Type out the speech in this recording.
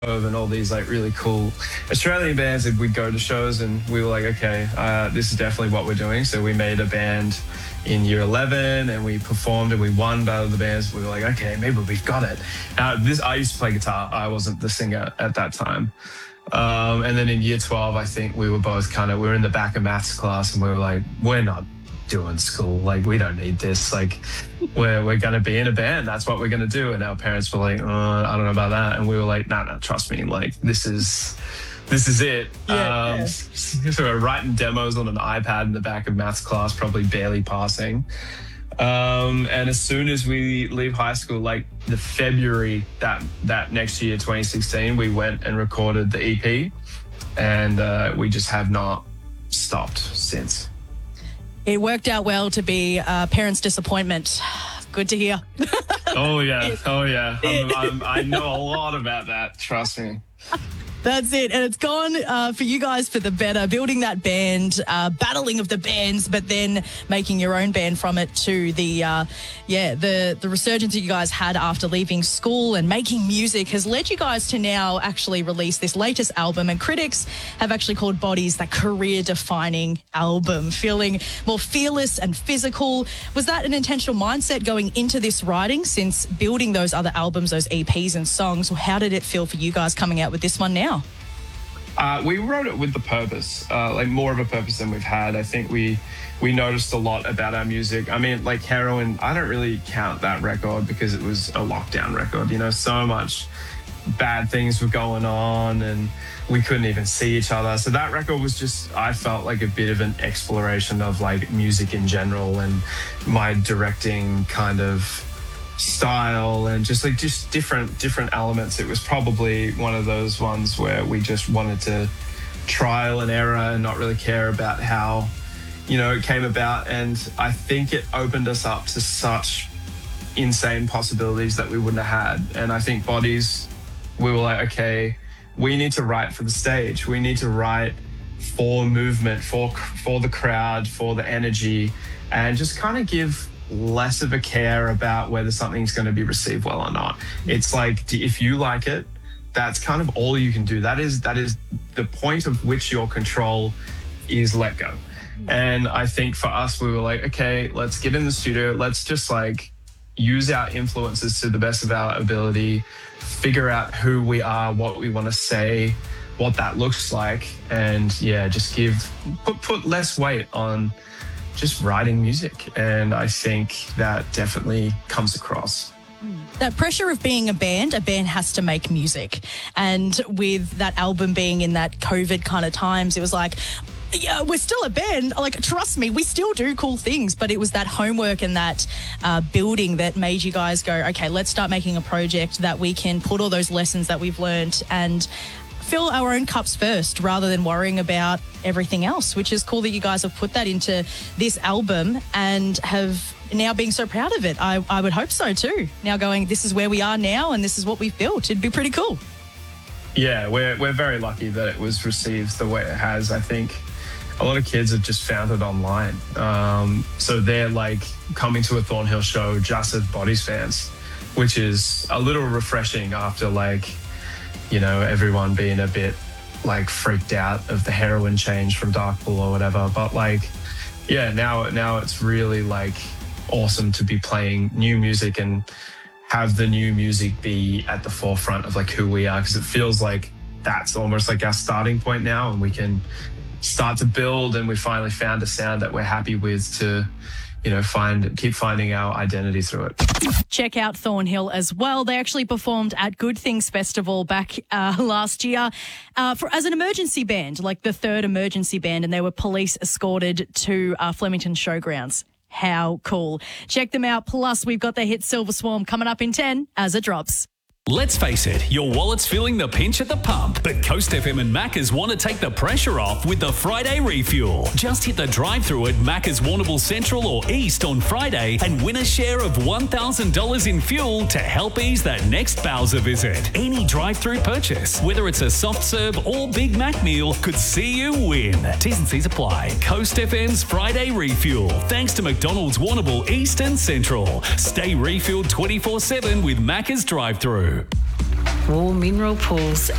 and all these like really cool Australian bands that we'd go to shows, and we were like, okay, this is definitely what we're doing. So we made a band in year 11 and we performed and we won Battle of the Bands. We were like, okay, maybe we've got it. I used to play guitar. I wasn't the singer at that time. And then in year 12, I think we were both we were in the back of maths class and we were like, we're not doing school. Like, we don't need this. Like, we're going to be in a band. That's what we're going to do. And our parents were like, I don't know about that. And we were like, no, trust me. Like, this is it. Yeah. So we're writing demos on an iPad in the back of maths class, probably barely passing. And as soon as we leave high school, like the February that next year, 2016, we went and recorded the EP, and we just have not stopped since. It worked out well to be parents' disappointment. Good to hear. Oh yeah. I know a lot about that. Trust me. That's it. And it's gone for you guys for the better, building that band, battling of the bands, but then making your own band from it to the resurgence that you guys had after leaving school and making music has led you guys to now actually release this latest album. And critics have actually called Bodies that career-defining album, feeling more fearless and physical. Was that an intentional mindset going into this writing since building those other albums, those EPs and songs? How did it feel for you guys coming out with this one now? We wrote it with the purpose, like more of a purpose than we've had. I think we noticed a lot about our music. I mean, like Heroin, I don't really count that record because it was a lockdown record. You know, so much bad things were going on and we couldn't even see each other. So that record was just, I felt like a bit of an exploration of like music in general and my directing kind of style and just different elements. It was probably one of those ones where we just wanted to trial and error and not really care about how, you know, it came about. And I think it opened us up to such insane possibilities that we wouldn't have had. And I think Bodies, we were like, okay, we need to write for the stage. We need to write for movement, for the crowd, for the energy, and just kind of give less of a care about whether something's going to be received well or not. It's like, if you like it, that's kind of all you can do. That is the point of which your control is let go. And I think for us, we were like, okay, let's get in the studio. Let's just like use our influences to the best of our ability, figure out who we are, what we want to say, what that looks like, and just put less weight on just writing music. And I think that definitely comes across. That pressure of being a band has to make music. And with that album being in that COVID kind of times, it was like, yeah, we're still a band. Like, trust me, we still do cool things. But it was that homework and that building that made you guys go, okay, let's start making a project that we can put all those lessons that we've learned and fill our own cups first rather than worrying about everything else, which is cool that you guys have put that into this album and have now being so proud of it. I would hope so too. Now going, this is where we are now and this is what we've built. It'd be pretty cool. Yeah, we're very lucky that it was received the way it has. I think a lot of kids have just found it online. So they're like coming to a Thornhill show just as Bodies fans, which is a little refreshing after like, you know, everyone being a bit like freaked out of the Heroin change from Darkpool or whatever. But like, yeah, now it's really like awesome to be playing new music and have the new music be at the forefront of like who we are, because it feels like that's almost like our starting point now, and we can start to build, and we finally found a sound that we're happy with to, you know, keep finding our identity through it. Check out Thornhill as well. They actually performed at Good Things Festival back last year as an emergency band, like the third emergency band, and they were police escorted to Flemington Showgrounds. How cool. Check them out. Plus, we've got the hit Silver Swarm coming up in 10 as it drops. Let's face it, your wallet's feeling the pinch at the pump, but Coast FM and Macca's want to take the pressure off with the Friday refuel. Just hit the drive-thru at Macca's Warrnambool Central or East on Friday and win a share of $1,000 in fuel to help ease that next Bowser visit. Any drive-thru purchase, whether it's a soft serve or Big Mac meal, could see you win. T's and C's apply. Coast FM's Friday refuel. Thanks to McDonald's Warrnambool East and Central. Stay refueled 24/7 with Macca's drive-thru. War Mineral Pools